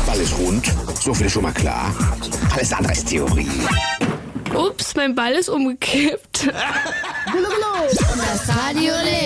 Ball ist rund, so viel schon mal klar. Alles andere ist Theorie. Ups, mein Ball ist umgekippt. Das Radio